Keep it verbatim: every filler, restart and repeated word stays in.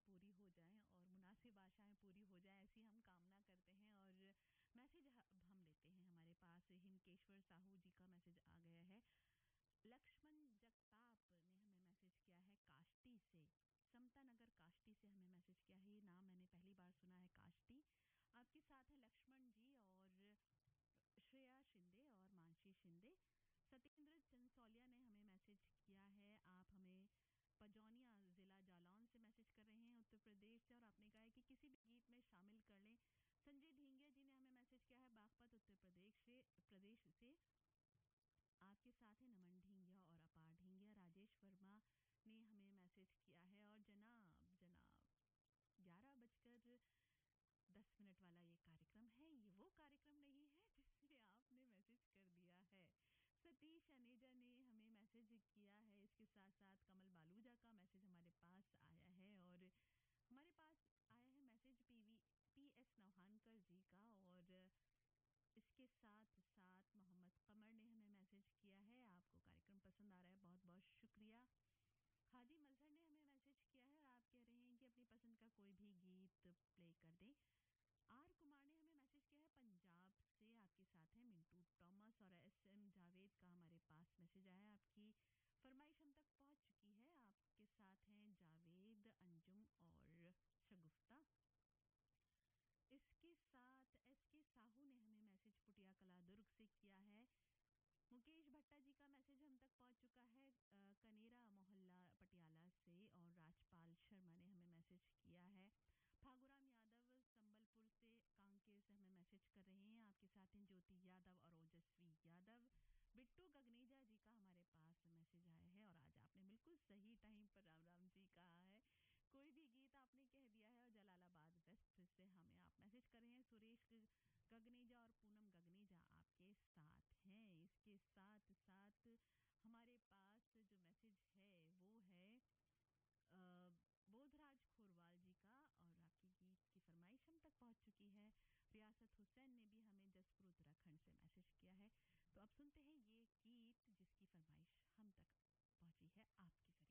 पूरी हो जाएँ और मुनासिब आशाएँ पूरी हो जाएँ, ऐसी हम कामना करते हैं। और मैसेज ह अब हम लेते हैं, हमारे पास हिमकेश्वर साहू जी का मैसेज आ गया है। लक्ष्मण जगताप ने हमें मैसेज किया है काष्टी से, समता नगर काष्टी से हमें मैसेज किया है। ये नाम मैंने पहली बार सुना है, काष्टी। आपके साथ हैं लक्ष्मण जी और श्रेया शिंदे और मानसी शिंदे। सत्येंद्र चंसौलिया ने हमें मैसेज किया है, आप हमें पजौनिया ज़िला जालौन से मैसेज कर रहे हैं, उत्तर प्रदेश से, और आपने कहा है कि किसी भी गीत में शामिल कर लें। संजय ढींगिया जी ने हमें मैसेज किया है बागपत उत्तर प्रदेश से प्रदेश से आपके साथ है नमन ढींगिया और अपार ढींगिया। राजेश वर्मा ने हमें मैसेज किया है। और जनाब जनाब ग्यारह बजकर दस मिनट वाला ये कार्यक्रम है, ये वो कार्यक्रम नहीं है जिसमें आपने मैसेज कर दिया है। सतीश अनेजा ने हमें मैसेज किया है, इसके साथ साथ कमल बालूजा का मैसेज हमारे पास आया है। और हमारे पास आया है मैसेज पीवी पी एस नौहानकर जी का, और इसके साथ साथ मोहम्मद कमर ने हमें मैसेज किया है, आपको कार्यक्रम पसंद आ रहा है, बहुत बहुत शुक्रिया। हाजी मजहर ने हमें मैसेज किया है और आप कह रहे हैं कि अपनी पसंद का कोई भी गीत प्ले कर दें। आर कुमार ने हमें मैसेज किया है पंजाब से, आपके साथ हैं मिंटू टॉमस। और एस एम जावेद का हमारे पास मैसेज आया है, आपकी फरमाइश हम तक पहुंच चुकी है। आपके साथ हैं जावेद, अंजुम और शगुफ्ता। इसके साथ एस के साहू ने हमें मैसेज पुटिया कला दुर्ग से किया है। मुकेश भट्टा जी का मैसेज हम तक पहुंच चुका है अ, कनेरा मोहल्ला पटियाला से। और राजपाल शर्मा ने हमें मैसेज किया है। फागुराम यादव संबलपुर से कांकेर से हमें मैसेज कर रहे हैं, आपके साथ हैं ज्योति यादव और ओजस्वी यादव। बिट्टू गगनेजा जी का हमारे पास मैसेज आया है, और आज आपने बिल्कुल सही टाइम पर राम राम जी कहा है, कोई भी गीत आपने कह दिया है। और जलालाबाद वेस्ट से हमें आप मैसेज कर रहे हैं। सुरेश गगनेजा और पूनम गगनेजा आपके साथ हैं। इसके साथ साथ हमारे पास जो मैसेज है वो है अ, बोधराज खोरवाल जी का, और आपकी गीत की फरमाइश हम तक पहुंच चुकी है। रियासत हुसैन ने भी हमें जसपुर उत्तराखंड से मैसेज किया है। तो अब सुनते हैं ये गीत जिसकी फरमाइश हम तक पहुंची है आपकी